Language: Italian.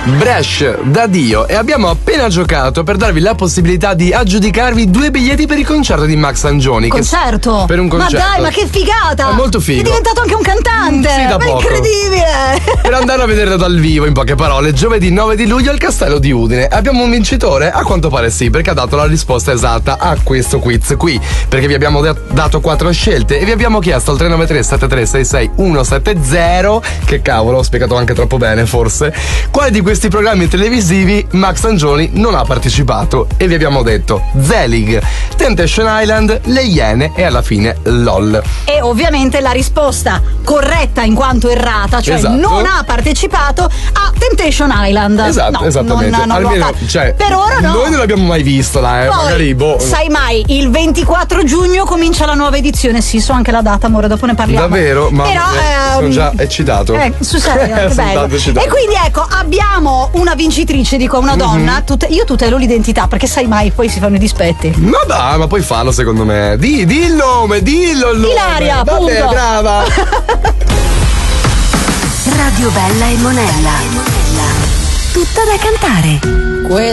Bresh da Dio, e abbiamo appena giocato per darvi la possibilità di aggiudicarvi 2 biglietti per il concerto di Max Angioni. Concerto? Per un concerto. Ma dai, ma che figata! È molto figo. È diventato anche un cantante! Sì, da ma poco. incredibile! Per andare a vederlo dal vivo, in poche parole, giovedì 9 di luglio al Castello di Udine. Abbiamo un vincitore? A quanto pare sì, perché ha dato la risposta esatta a questo quiz qui. Perché vi abbiamo dato 4 scelte e vi abbiamo chiesto al 393 7366 170, che cavolo, ho spiegato anche troppo bene forse, quale di questi programmi televisivi Max Angioni non ha partecipato. E vi abbiamo detto Zelig, Temptation Island, Le Iene e alla fine LOL. E ovviamente la risposta corretta in quanto errata, cioè Esatto. non ha partecipato a Temptation Island. Esatto, no, esattamente. Non lo ha Almeno, fatto. cioè, per ora no. Noi non l'abbiamo mai visto là, Poi, magari sai mai, il 24 giugno comincia la nuova edizione. Sì, so anche la data, amore, dopo ne parliamo. Davvero? Ma però sono già eccitato. Su serio, che Sono bello. tanto eccitato. E quindi ecco, abbiamo una vincitrice, dico una donna. Io tutelo l'identità, perché sai mai, poi si fanno i dispetti. Ma dai, ma puoi farlo secondo me. Di il nome, dillo il nome. Ilaria, Vabbè, punto. brava. Radio Bella e Monella. Tutta da cantare.